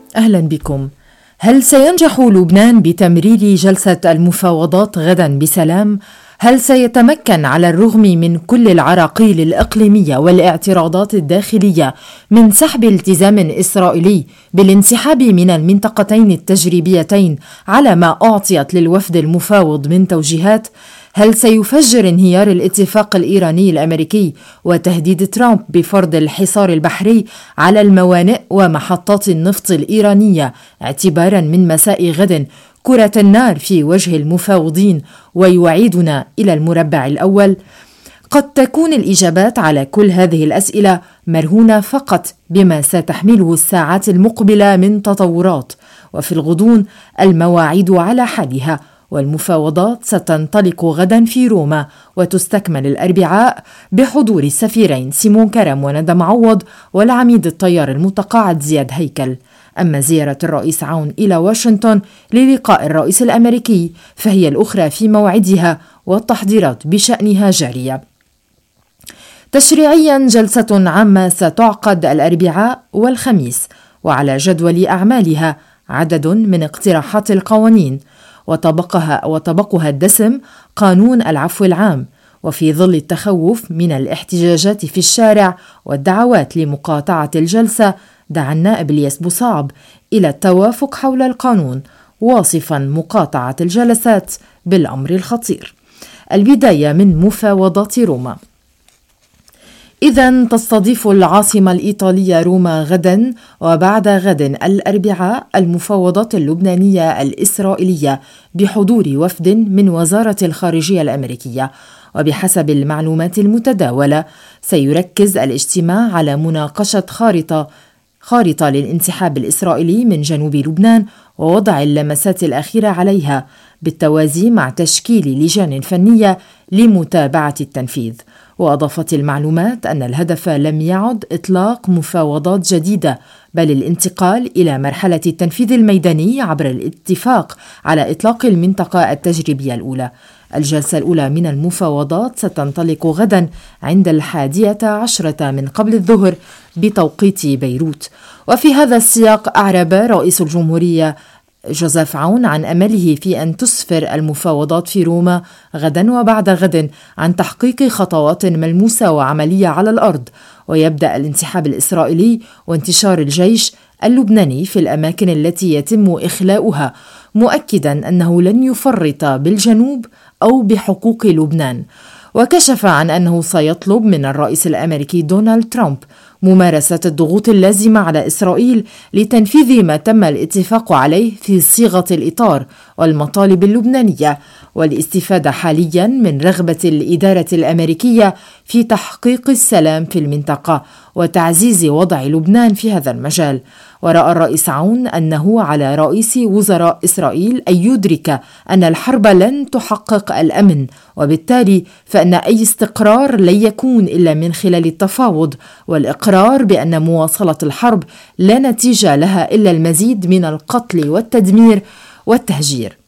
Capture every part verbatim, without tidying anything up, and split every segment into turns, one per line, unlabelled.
أهلا بكم. هل سينجح لبنان بتمرير جلسة المفاوضات غدا بسلام؟ هل سيتمكن على الرغم من كل العراقيل الإقليمية والاعتراضات الداخلية من سحب التزام إسرائيلي بالانسحاب من المنطقتين التجريبيتين على ما أعطيت للوفد المفاوض من توجيهات؟ هل سيفجر انهيار الاتفاق الإيراني الأمريكي وتهديد ترامب بفرض الحصار البحري على الموانئ ومحطات النفط الإيرانية اعتبارا من مساء غد كرة النار في وجه المفاوضين ويعيدنا إلى المربع الأول؟ قد تكون الإجابات على كل هذه الأسئلة مرهونة فقط بما ستحمله الساعات المقبلة من تطورات، وفي الغضون المواعيد على حالها، والمفاوضات ستنطلق غدا في روما وتستكمل الأربعاء بحضور السفيرين سيمون كرم وندى معوض والعميد الطيار المتقاعد زياد هيكل. أما زيارة الرئيس عون إلى واشنطن للقاء الرئيس الأمريكي فهي الأخرى في موعدها والتحضيرات بشأنها جارية. تشريعيا جلسة عامة ستعقد الأربعاء والخميس، وعلى جدول أعمالها عدد من اقتراحات القوانين، وطبقها وطبقها الدسم قانون العفو العام. وفي ظل التخوف من الاحتجاجات في الشارع والدعوات لمقاطعة الجلسة، دعا النائب الياس بوصعب إلى التوافق حول القانون، واصفا مقاطعة الجلسات بالأمر الخطير. البداية من مفاوضات روما. إذن تستضيف العاصمة الإيطالية روما غدا وبعد غد الأربعاء المفاوضات اللبنانية الإسرائيلية بحضور وفد من وزارة الخارجية الأمريكية. وبحسب المعلومات المتداولة سيركز الاجتماع على مناقشة خارطة خارطة للانسحاب الإسرائيلي من جنوب لبنان ووضع اللمسات الأخيرة عليها، بالتوازي مع تشكيل لجان فنية لمتابعة التنفيذ. وأضافت المعلومات أن الهدف لم يعد إطلاق مفاوضات جديدة، بل الانتقال إلى مرحلة التنفيذ الميداني عبر الاتفاق على إطلاق المنطقة التجريبية الأولى. الجلسة الأولى من المفاوضات ستنطلق غدا عند الحادية عشرة من قبل الظهر بتوقيت بيروت. وفي هذا السياق أعرب رئيس الجمهورية جوزيف عون عن أمله في أن تسفر المفاوضات في روما غدا وبعد غد عن تحقيق خطوات ملموسة وعملية على الأرض، ويبدأ الانسحاب الإسرائيلي وانتشار الجيش اللبناني في الأماكن التي يتم إخلاؤها، مؤكدا أنه لن يفرط بالجنوب أو بحقوق لبنان. وكشف عن أنه سيطلب من الرئيس الأمريكي دونالد ترامب ممارسة الضغوط اللازمة على إسرائيل لتنفيذ ما تم الاتفاق عليه في صيغة الإطار والمطالب اللبنانية، والاستفادة حاليا من رغبة الإدارة الأمريكية في تحقيق السلام في المنطقة وتعزيز وضع لبنان في هذا المجال. ورأى الرئيس عون أنه على رئيس وزراء إسرائيل أن يدرك أن الحرب لن تحقق الأمن، وبالتالي فإن أي استقرار لن يكون إلا من خلال التفاوض والإقرار بأن مواصلة الحرب لا نتيجة لها إلا المزيد من القتل والتدمير والتهجير.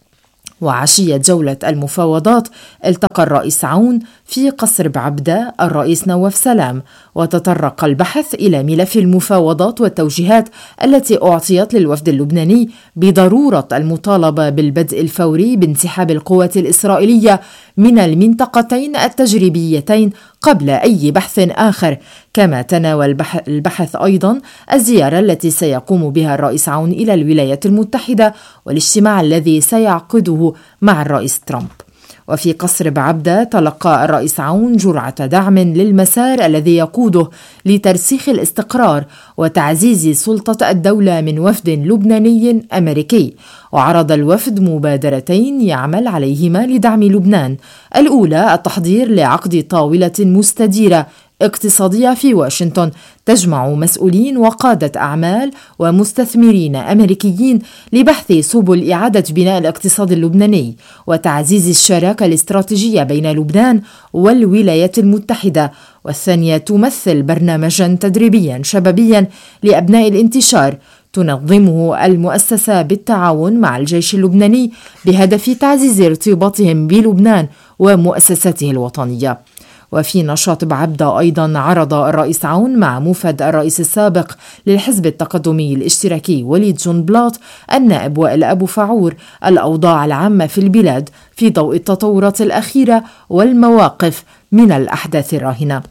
وعشية جولة المفاوضات التقى الرئيس عون في قصر بعبدة الرئيس نواف سلام، وتطرق البحث إلى ملف المفاوضات والتوجيهات التي أعطيت للوفد اللبناني بضرورة المطالبة بالبدء الفوري بانسحاب القوات الإسرائيلية من المنطقتين التجريبيتين قبل أي بحث آخر. كما تناول البحث أيضا الزيارة التي سيقوم بها الرئيس عون إلى الولايات المتحدة والاجتماع الذي سيعقده مع الرئيس ترامب. وفي قصر بعبدة تلقى الرئيس عون جرعة دعم للمسار الذي يقوده لترسيخ الاستقرار وتعزيز سلطة الدولة من وفد لبناني أمريكي. وعرض الوفد مبادرتين يعمل عليهما لدعم لبنان: الأولى التحضير لعقد طاولة مستديرة اقتصادية في واشنطن تجمع مسؤولين وقادة أعمال ومستثمرين أمريكيين لبحث سبل إعادة بناء الاقتصاد اللبناني وتعزيز الشراكة الاستراتيجية بين لبنان والولايات المتحدة. والثانية تمثل برنامجا تدريبيا شبابيا لأبناء الانتشار تنظمه المؤسسة بالتعاون مع الجيش اللبناني بهدف تعزيز ارتباطهم بلبنان ومؤسساته الوطنية. وفي نشاط بعبدة أيضا عرض الرئيس عون مع موفد الرئيس السابق للحزب التقدمي الاشتراكي وليد جنبلاط النائب وائل أبو فعور الأوضاع العامة في البلاد في ضوء التطورات الأخيرة والمواقف من الأحداث الراهنة.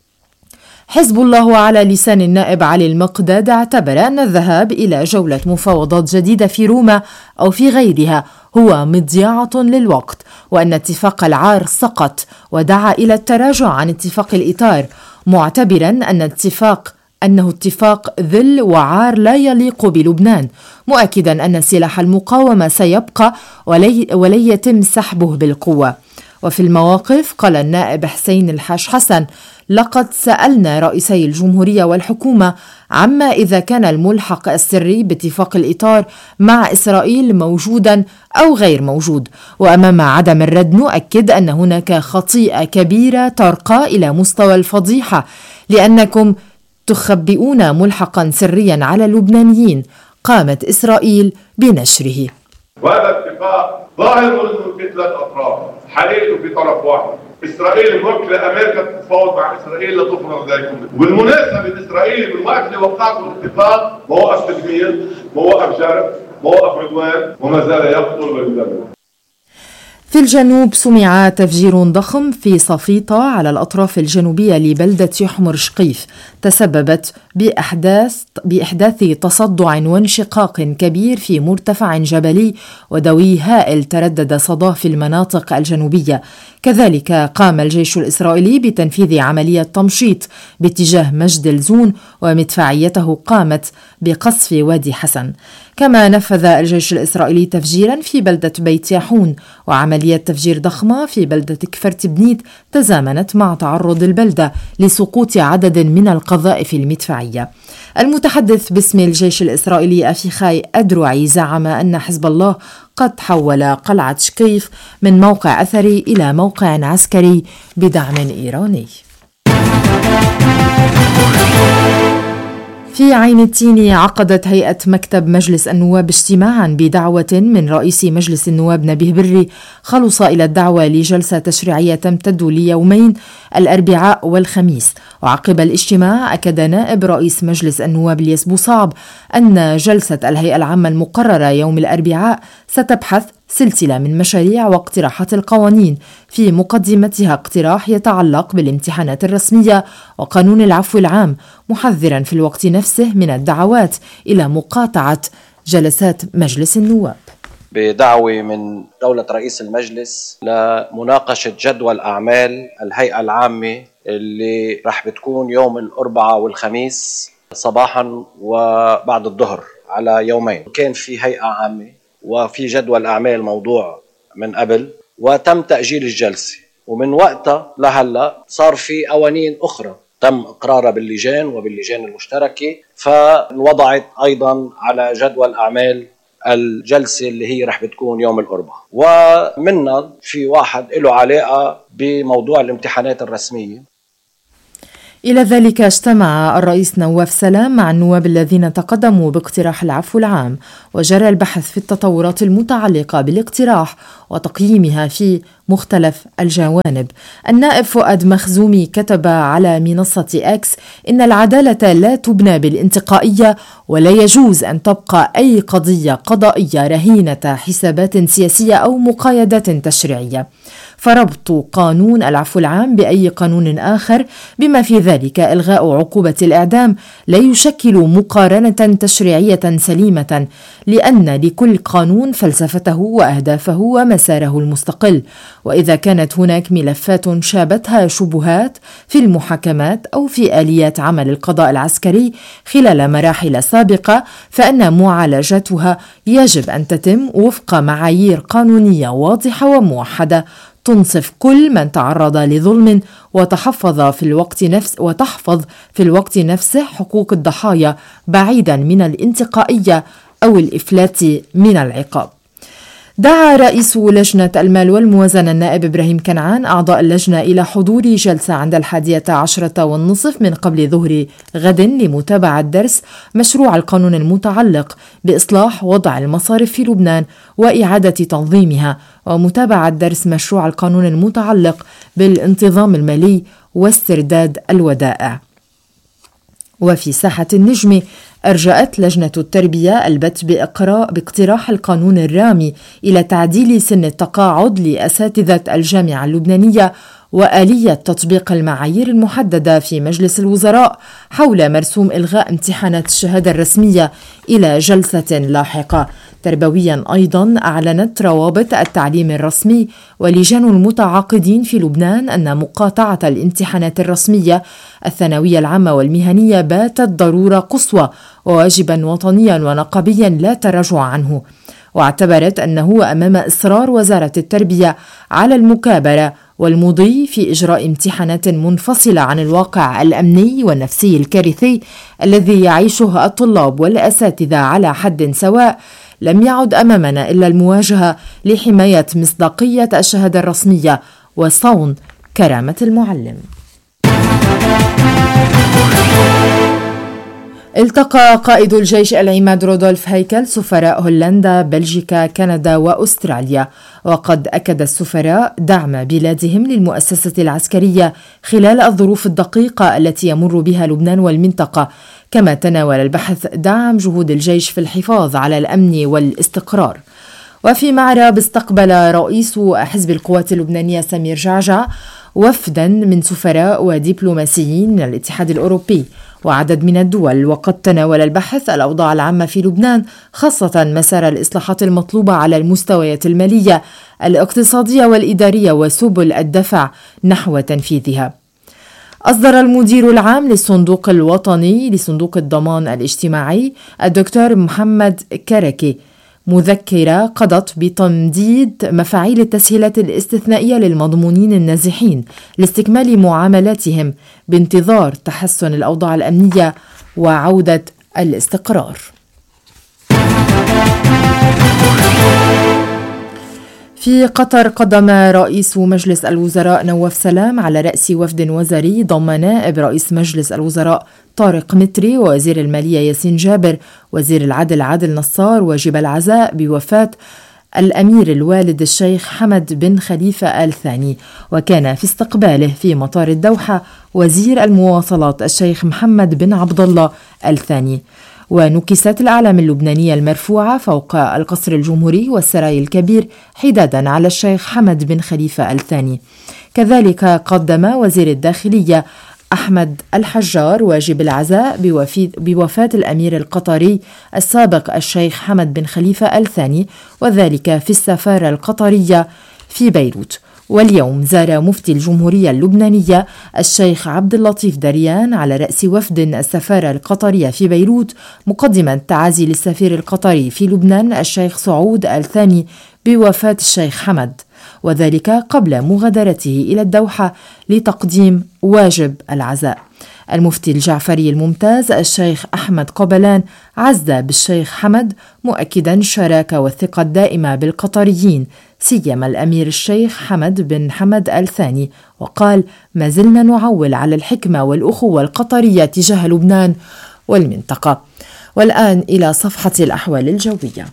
حزب الله على لسان النائب علي المقداد اعتبر أن الذهاب إلى جولة مفاوضات جديدة في روما أو في غيرها هو مضيعة للوقت، وأن اتفاق العار سقط، ودعا إلى التراجع عن اتفاق الإطار، معتبرا أن اتفاق أنه اتفاق ذل وعار لا يليق بلبنان، مؤكدا أن سلاح المقاومة سيبقى ولي, ولي يتم سحبه بالقوة. وفي المواقف قال النائب حسين الحاج حسن: لقد سألنا رئيسي الجمهورية والحكومة عما إذا كان الملحق السري باتفاق الإطار مع إسرائيل موجودا أو غير موجود، وأمام عدم الرد نؤكد أن هناك خطيئة كبيرة ترقى إلى مستوى الفضيحة، لأنكم تخبئون ملحقا سريا على اللبنانيين قامت إسرائيل بنشره.
وهذا اتفاق ظاهر انه في ثلاث اطراف، حقيقته في طرف واحد، اسرائيل موكله امريكا تتفاوض مع اسرائيل لتفرض ذلك. والمناسبه اسرائيل بالوقت اللي وقعت الاتفاق ما وقف تدمير، ما وقف جرح، ما وقف عدوان، وما زال يقتل ويدمر.
في الجنوب سمع تفجير ضخم في صفيطة على الأطراف الجنوبية لبلدة يحمر شقيف تسببت بإحداث, بإحداث تصدع وانشقاق كبير في مرتفع جبلي ودوي هائل تردد صداه في المناطق الجنوبية. كذلك قام الجيش الإسرائيلي بتنفيذ عملية تمشيط باتجاه مجد الزون، ومدفعيته قامت بقصف وادي حسن. كما نفذ الجيش الإسرائيلي تفجيرا في بلدة بيت ياحون، وعملية تفجير ضخمة في بلدة كفرت بنيت تزامنت مع تعرض البلدة لسقوط عدد من القذائف المدفعية. المتحدث باسم الجيش الإسرائيلي أفيخاي أدروعي زعم أن حزب الله قد حول قلعة شقيف من موقع أثري إلى موقع عسكري بدعم إيراني. في عين التين عقدت هيئة مكتب مجلس النواب اجتماعا بدعوة من رئيس مجلس النواب نبيه بري خلص إلى الدعوة لجلسة تشريعية تمتد ليومين الأربعاء والخميس. وعقب الاجتماع أكد نائب رئيس مجلس النواب الياس بوصعب أن جلسة الهيئة العامة المقررة يوم الأربعاء ستبحث سلسلة من مشاريع واقتراحات القوانين، في مقدمتها اقتراح يتعلق بالامتحانات الرسمية وقانون العفو العام، محذرا في الوقت نفسه من الدعوات إلى مقاطعة جلسات مجلس النواب.
بدعوة من دولة رئيس المجلس لمناقشة جدول أعمال الهيئة العامة اللي رح بتكون يوم الأربعاء والخميس صباحا وبعد الظهر على يومين. كان في هيئة عامة وفي جدول أعمال موضوع من قبل، وتم تأجيل الجلسة، ومن وقتها لهلا صار في قوانين أخرى تم إقرارها باللجان وباللجان المشتركة، فانوضعت أيضا على جدول أعمال الجلسة اللي هي رح بتكون يوم الأربعاء. ومنها في واحد له علاقة بموضوع الامتحانات الرسمية.
إلى ذلك اجتمع الرئيس نواف سلام مع النواب الذين تقدموا باقتراح العفو العام، وجرى البحث في التطورات المتعلقة بالاقتراح وتقييمها في مختلف الجوانب. النائب فؤاد مخزومي كتب على منصة إكس إن العدالة لا تبنى بالانتقائية، ولا يجوز أن تبقى أي قضية قضائية رهينة حسابات سياسية أو مقايدات تشريعية، فربط قانون العفو العام بأي قانون آخر بما في ذلك إلغاء عقوبة الإعدام لا يشكل مقارنة تشريعية سليمة، لأن لكل قانون فلسفته وأهدافه ومساره المستقل. وإذا كانت هناك ملفات شابتها شبهات في المحاكمات أو في آليات عمل القضاء العسكري خلال مراحل سابقة، فإن معالجتها يجب أن تتم وفق معايير قانونية واضحة وموحدة تنصف كل من تعرض لظلم وتحفظ في الوقت نفس وتحفظ في الوقت نفسه حقوق الضحايا بعيدا من الانتقائية أو الإفلات من العقاب. دعا رئيس لجنة المال والموازنة النائب إبراهيم كنعان أعضاء اللجنة إلى حضور جلسة عند الحادية عشرة والنصف من قبل ظهر غد لمتابعة درس مشروع القانون المتعلق بإصلاح وضع المصارف في لبنان وإعادة تنظيمها، ومتابعة درس مشروع القانون المتعلق بالانتظام المالي واسترداد الودائع. وفي ساحة النجم أرجأت لجنة التربية البت بإقراء باقتراح القانون الرامي إلى تعديل سن التقاعد لأساتذة الجامعة اللبنانية وآلية تطبيق المعايير المحددة في مجلس الوزراء حول مرسوم إلغاء امتحانات الشهادة الرسمية إلى جلسة لاحقة. تربويا أيضا أعلنت روابط التعليم الرسمي ولجان المتعاقدين في لبنان أن مقاطعة الامتحانات الرسمية الثانوية العامة والمهنية باتت ضرورة قصوى وواجبا وطنيا ونقابيا لا تراجع عنه، واعتبرت أنه أمام إصرار وزارة التربية على المكابرة والمضي في إجراء امتحانات منفصلة عن الواقع الأمني والنفسي الكارثي الذي يعيشه الطلاب والأساتذة على حد سواء، لم يعد أمامنا إلا المواجهة لحماية مصداقية الشهادة الرسمية وصون كرامة المعلم. التقى قائد الجيش العماد رودولف هيكل سفراء هولندا، بلجيكا، كندا وأستراليا، وقد أكد السفراء دعم بلادهم للمؤسسة العسكرية خلال الظروف الدقيقة التي يمر بها لبنان والمنطقة، كما تناول البحث دعم جهود الجيش في الحفاظ على الأمن والاستقرار. وفي معرب استقبل رئيس حزب القوات اللبنانية سمير جعجع وفدا من سفراء ودبلوماسيين من الاتحاد الأوروبي وعدد من الدول، وقد تناول البحث الأوضاع العامة في لبنان، خاصة مسار الإصلاحات المطلوبة على المستويات المالية، الاقتصادية والإدارية وسبل الدفع نحو تنفيذها. أصدر المدير العام للصندوق الوطني لصندوق الضمان الاجتماعي الدكتور محمد كركي مذكرة قضت بتمديد مفاعيل التسهيلات الاستثنائية للمضمونين النازحين لاستكمال معاملاتهم بانتظار تحسن الأوضاع الأمنية وعودة الاستقرار. في قطر قدم رئيس مجلس الوزراء نواف سلام على رأس وفد وزاري ضم نائب رئيس مجلس الوزراء طارق متري ووزير المالية ياسين جابر، وزير العدل عادل نصار، واجب العزاء بوفاة الأمير الوالد الشيخ حمد بن خليفة آل ثاني. وكان في استقباله في مطار الدوحة وزير المواصلات الشيخ محمد بن عبد الله آل ثاني. ونكست الأعلام اللبنانية المرفوعة فوق القصر الجمهوري والسراي الكبير حدادا على الشيخ حمد بن خليفة آل ثاني. كذلك قدم وزير الداخلية أحمد الحجار واجب العزاء بوفاة الأمير القطري السابق الشيخ حمد بن خليفة آل ثاني، وذلك في السفارة القطرية في بيروت. واليوم زار مفتي الجمهورية اللبنانية الشيخ عبد اللطيف دريان على رأس وفد السفارة القطرية في بيروت مقدما تعازي للسفير القطري في لبنان الشيخ سعود آل ثاني بوفاة الشيخ حمد، وذلك قبل مغادرته إلى الدوحة لتقديم واجب العزاء. المفتي الجعفري الممتاز الشيخ أحمد قبلان عز بالشيخ حمد مؤكدا الشراكة والثقة الدائمة بالقطريين سيما الأمير الشيخ حمد بن حمد آل ثاني، وقال: ما زلنا نعول على الحكمة والأخوة القطرية تجاه لبنان والمنطقة. والآن إلى صفحة الأحوال الجوية.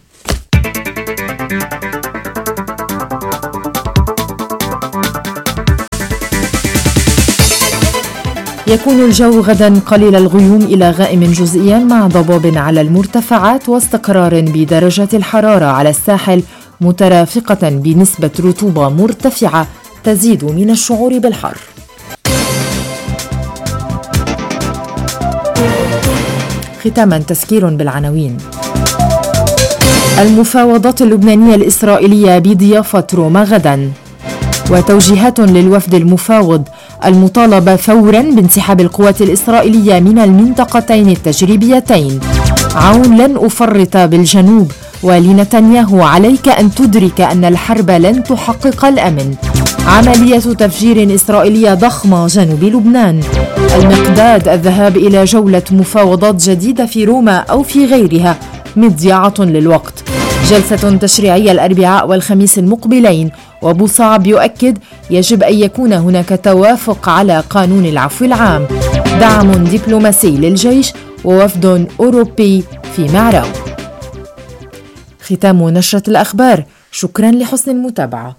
يكون الجو غدا قليل الغيوم إلى غائم جزئيا مع ضباب على المرتفعات واستقرار بدرجة الحرارة على الساحل مترافقة بنسبة رطوبة مرتفعة تزيد من الشعور بالحر. ختاما تذكير بالعناوين. المفاوضات اللبنانية الإسرائيلية بضيافة روما غدا، وتوجيهات للوفد المفاوض المطالبة فورا بانسحاب القوات الإسرائيلية من المنطقتين التجريبيتين. عون لن أفرط بالجنوب، ولنتنياهو عليك أن تدرك أن الحرب لن تحقق الأمن. عملية تفجير إسرائيلية ضخمة جنوب لبنان. المقداد الذهاب إلى جولة مفاوضات جديدة في روما أو في غيرها مضيعة للوقت. جلسة تشريعية الأربعاء والخميس المقبلين، وبوصعب يؤكد يجب أن يكون هناك توافق على قانون العفو العام. دعم دبلوماسي للجيش ووفد أوروبي في معراو. ختام نشرة الأخبار، شكرا لحسن المتابعة.